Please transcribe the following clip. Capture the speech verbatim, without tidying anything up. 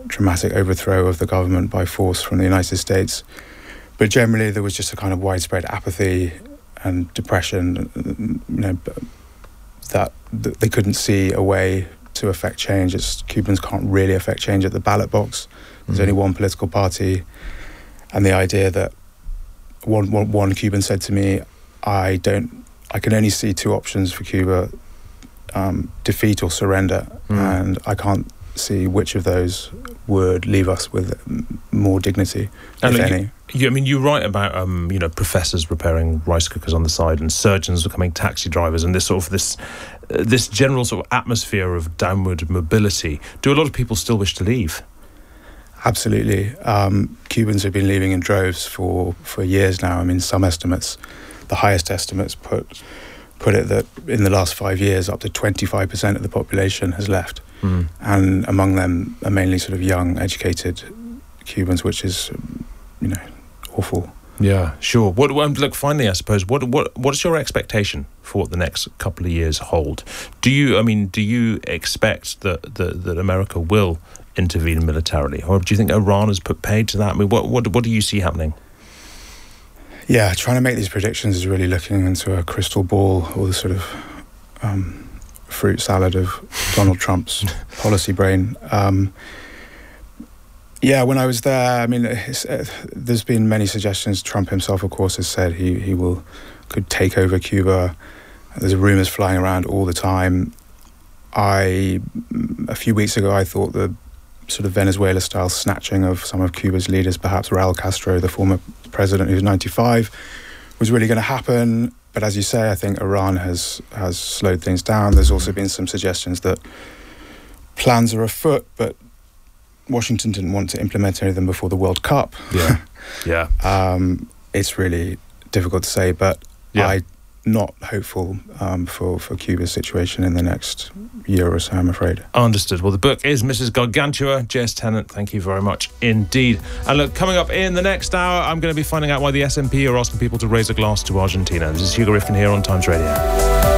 dramatic overthrow of the government by force from the United States. But generally, there was just a kind of widespread apathy and depression, you know, that, that they couldn't see a way to affect change. It's, Cubans can't really affect change at the ballot box. There's mm. only one political party. And the idea that one, one, one Cuban said to me, I don't, I can only see two options for Cuba, um, defeat or surrender. Mm. And I can't see which of those would leave us with more dignity, and if like any. You, you, I mean, you write about, um, you know, professors repairing rice cookers on the side and surgeons becoming taxi drivers and this sort of this, uh, this general sort of atmosphere of downward mobility. Do a lot of people still wish to leave? Absolutely. Um, Cubans have been leaving in droves for, for years now. I mean, some estimates, the highest estimates put put it that in the last five years, up to twenty-five percent of the population has left. Mm. And among them are mainly sort of young, educated Cubans, which is, you know, awful. Yeah, sure. What, well, look, finally, I suppose, what what what is your expectation for what the next couple of years hold? Do you, I mean, do you expect that that, that America will intervene militarily, or do you think Iran has put paid to that? I mean, what what what do you see happening? Yeah, trying to make these predictions is really looking into a crystal ball or the sort of um, fruit salad of Donald Trump's policy brain. Um, yeah, when I was there, I mean, it's, uh, there's been many suggestions. Trump himself, of course, has said he, he will could take over Cuba. There's rumours flying around all the time. I, a few weeks ago, I thought the sort of Venezuela-style snatching of some of Cuba's leaders, perhaps Raul Castro, the former president who's ninety-five, was really going to happen. But as you say, I think Iran has has slowed things down. There's also been some suggestions that plans are afoot, but Washington didn't want to implement any of them before the World Cup. Yeah, yeah. um, it's really difficult to say, but yeah. I'm not hopeful um, for, for Cuba's situation in the next year or so, I'm afraid. Understood. Well, the book is Missus Gargantua. J S Tennant, thank you very much indeed. And look, coming up in the next hour, I'm going to be finding out why the S N P are asking people to raise a glass to Argentina. This is Hugo Rifkin here on Times Radio.